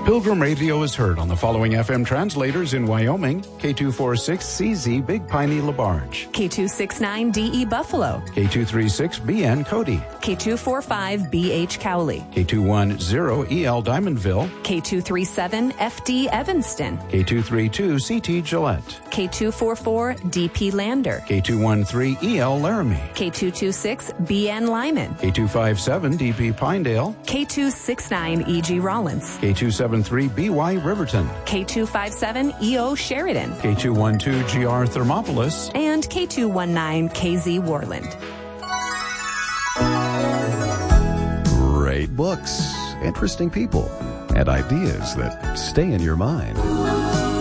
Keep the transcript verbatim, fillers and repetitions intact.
Pilgrim Radio is heard on the following F M translators in Wyoming: K two forty-six C Z Big Piney LaBarge, K two sixty-nine D E Buffalo, K two thirty-six B N Cody, K two forty-five B H Cowley, K two ten E L Diamondville, K two thirty-seven F D Evanston, K two thirty-two C T Gillette, K two forty-four D P Lander, K two thirteen E L Laramie, K two twenty-six B N Lyman, K two fifty-seven D P Pinedale, K two sixty-nine E G Rollins, K two seventy-three B Y Riverton, K two fifty-seven E O Sheridan, K two twelve G R Thermopolis, and K two nineteen K Z Worland. Great books, interesting people, and ideas that stay in your mind.